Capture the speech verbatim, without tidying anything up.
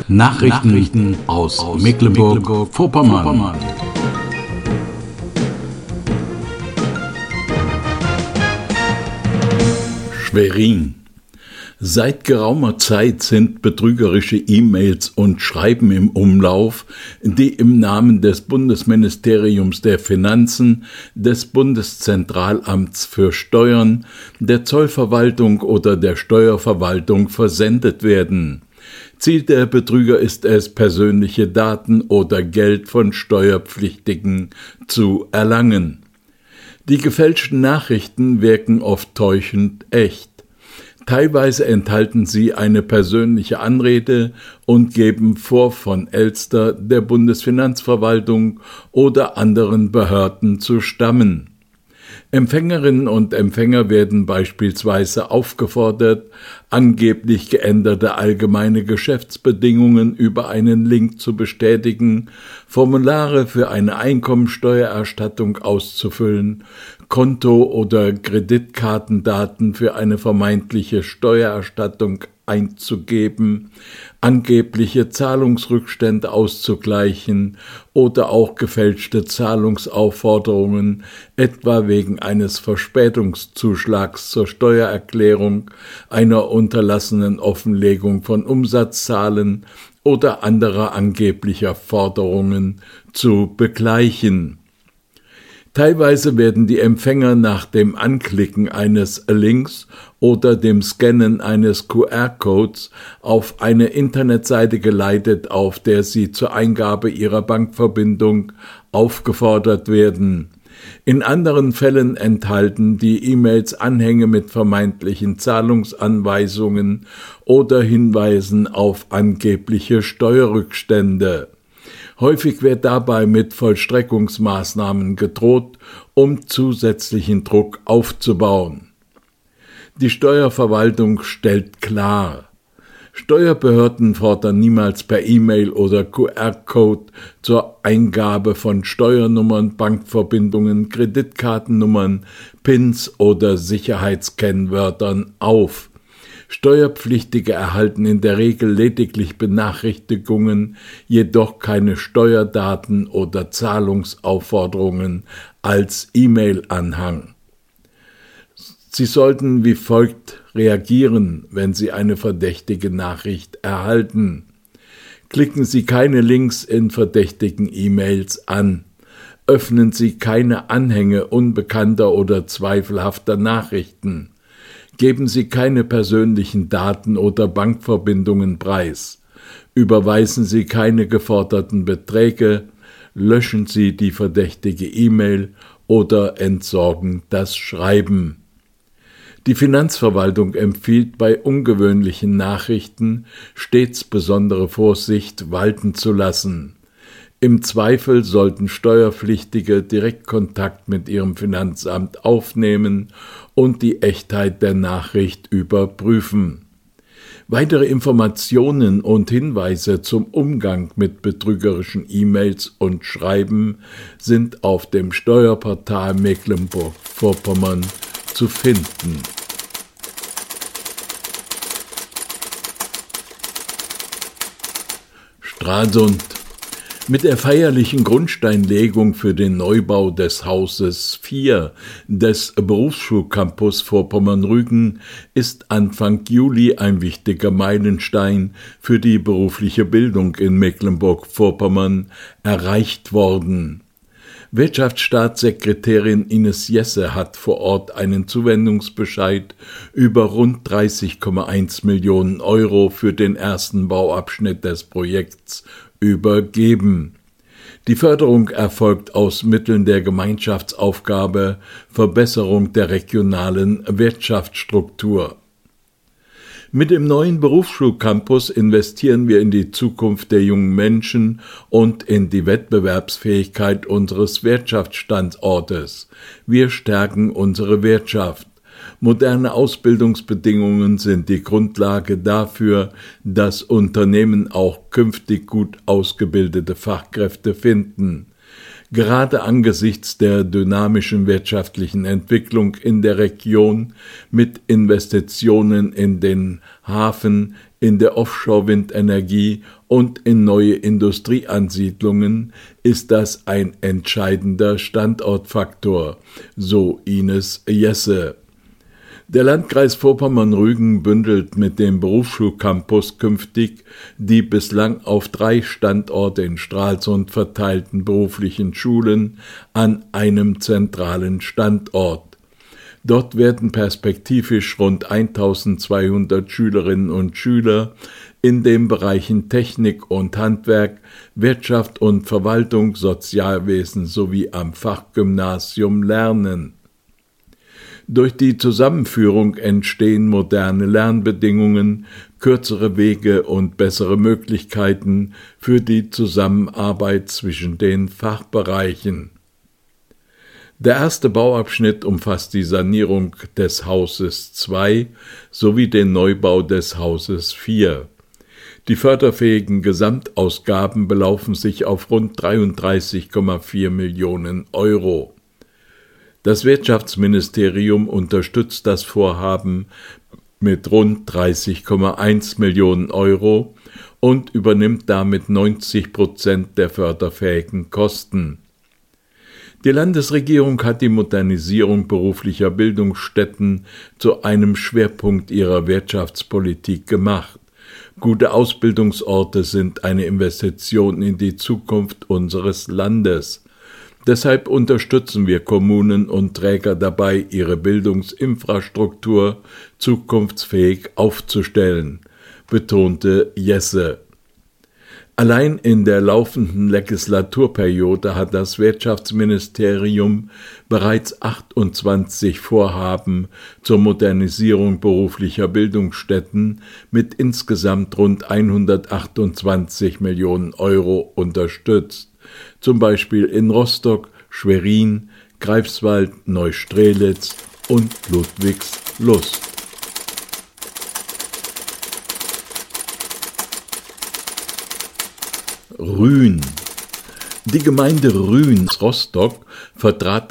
Nachrichten, Nachrichten aus, aus Mecklenburg-Vorpommern. Mecklenburg Schwerin. Seit geraumer Zeit sind betrügerische E-Mails und Schreiben im Umlauf, die im Namen des Bundesministeriums der Finanzen, des Bundeszentralamts für Steuern, der Zollverwaltung oder der Steuerverwaltung versendet werden. Ziel der Betrüger ist es, persönliche Daten oder Geld von Steuerpflichtigen zu erlangen. Die gefälschten Nachrichten wirken oft täuschend echt. Teilweise enthalten sie eine persönliche Anrede und geben vor, von Elster, der Bundesfinanzverwaltung oder anderen Behörden zu stammen. Empfängerinnen und Empfänger werden beispielsweise aufgefordert, angeblich geänderte allgemeine Geschäftsbedingungen über einen Link zu bestätigen, Formulare für eine Einkommensteuererstattung auszufüllen, Konto- oder Kreditkartendaten für eine vermeintliche Steuererstattung einzugeben, angebliche Zahlungsrückstände auszugleichen oder auch gefälschte Zahlungsaufforderungen, etwa wegen eines Verspätungszuschlags zur Steuererklärung, einer unterlassenen Offenlegung von Umsatzzahlen oder anderer angeblicher Forderungen zu begleichen. Teilweise werden die Empfänger nach dem Anklicken eines Links oder dem Scannen eines Q R-Codes auf eine Internetseite geleitet, auf der sie zur Eingabe ihrer Bankverbindung aufgefordert werden. In anderen Fällen enthalten die E-Mails Anhänge mit vermeintlichen Zahlungsanweisungen oder Hinweisen auf angebliche Steuerrückstände. Häufig wird dabei mit Vollstreckungsmaßnahmen gedroht, um zusätzlichen Druck aufzubauen. Die Steuerverwaltung stellt klar: Steuerbehörden fordern niemals per E-Mail oder Q R-Code zur Eingabe von Steuernummern, Bankverbindungen, Kreditkartennummern, Pins oder Sicherheitskennwörtern auf. Steuerpflichtige erhalten in der Regel lediglich Benachrichtigungen, jedoch keine Steuerdaten oder Zahlungsaufforderungen als E-Mail-Anhang. Sie sollten wie folgt reagieren, wenn Sie eine verdächtige Nachricht erhalten. Klicken Sie keine Links in verdächtigen E-Mails an. Öffnen Sie keine Anhänge unbekannter oder zweifelhafter Nachrichten. Geben Sie keine persönlichen Daten oder Bankverbindungen preis. Überweisen Sie keine geforderten Beträge. Löschen Sie die verdächtige E-Mail oder entsorgen das Schreiben. Die Finanzverwaltung empfiehlt bei ungewöhnlichen Nachrichten stets besondere Vorsicht walten zu lassen. Im Zweifel sollten Steuerpflichtige direkt Kontakt mit ihrem Finanzamt aufnehmen und die Echtheit der Nachricht überprüfen. Weitere Informationen und Hinweise zum Umgang mit betrügerischen E-Mails und Schreiben sind auf dem Steuerportal Mecklenburg-Vorpommern zu finden. Stralsund. Mit der feierlichen Grundsteinlegung für den Neubau des Hauses vier des Berufsschulcampus Vorpommern-Rügen ist Anfang Juli ein wichtiger Meilenstein für die berufliche Bildung in Mecklenburg-Vorpommern erreicht worden. Wirtschaftsstaatssekretärin Ines Jesse hat vor Ort einen Zuwendungsbescheid über rund dreißig Komma eins Millionen Euro für den ersten Bauabschnitt des Projekts übergeben. Die Förderung erfolgt aus Mitteln der Gemeinschaftsaufgabe Verbesserung der regionalen Wirtschaftsstruktur. Mit dem neuen Berufsschulcampus investieren wir in die Zukunft der jungen Menschen und in die Wettbewerbsfähigkeit unseres Wirtschaftsstandortes. Wir stärken unsere Wirtschaft. Moderne Ausbildungsbedingungen sind die Grundlage dafür, dass Unternehmen auch künftig gut ausgebildete Fachkräfte finden. Gerade angesichts der dynamischen wirtschaftlichen Entwicklung in der Region mit Investitionen in den Hafen, in der Offshore-Windenergie und in neue Industrieansiedlungen ist das ein entscheidender Standortfaktor, so Ines Jesse. Der Landkreis Vorpommern-Rügen bündelt mit dem Berufsschulcampus künftig die bislang auf drei Standorte in Stralsund verteilten beruflichen Schulen an einem zentralen Standort. Dort werden perspektivisch rund eintausendzweihundert Schülerinnen und Schüler in den Bereichen Technik und Handwerk, Wirtschaft und Verwaltung, Sozialwesen sowie am Fachgymnasium lernen. Durch die Zusammenführung entstehen moderne Lernbedingungen, kürzere Wege und bessere Möglichkeiten für die Zusammenarbeit zwischen den Fachbereichen. Der erste Bauabschnitt umfasst die Sanierung des Hauses zwei sowie den Neubau des Hauses vier. Die förderfähigen Gesamtausgaben belaufen sich auf rund dreiunddreißig Komma vier Millionen Euro. Das Wirtschaftsministerium unterstützt das Vorhaben mit rund dreißig Komma eins Millionen Euro und übernimmt damit neunzig Prozent der förderfähigen Kosten. Die Landesregierung hat die Modernisierung beruflicher Bildungsstätten zu einem Schwerpunkt ihrer Wirtschaftspolitik gemacht. Gute Ausbildungsorte sind eine Investition in die Zukunft unseres Landes. Deshalb unterstützen wir Kommunen und Träger dabei, ihre Bildungsinfrastruktur zukunftsfähig aufzustellen, betonte Jesse. Allein in der laufenden Legislaturperiode hat das Wirtschaftsministerium bereits achtundzwanzig Vorhaben zur Modernisierung beruflicher Bildungsstätten mit insgesamt rund hundertachtundzwanzig Millionen Euro unterstützt. Zum Beispiel in Rostock, Schwerin, Greifswald, Neustrelitz und Ludwigslust. Rühen. Die Gemeinde Rühen, Rostock, vertrat